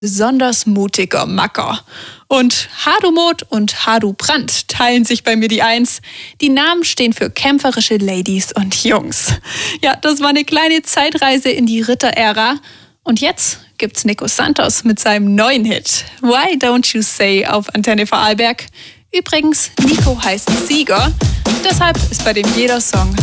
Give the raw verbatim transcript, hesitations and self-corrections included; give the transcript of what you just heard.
besonders mutiger Macker. Und Hadumot und Hadu Brandt teilen sich bei mir die Eins. Die Namen stehen für kämpferische Ladies und Jungs. Ja, das war eine kleine Zeitreise in die Ritter-Ära. Und jetzt gibt's Nico Santos mit seinem neuen Hit Why Don't You Say auf Antenne Vorarlberg. Übrigens, Nico heißt Sieger, deshalb ist bei dem jeder Song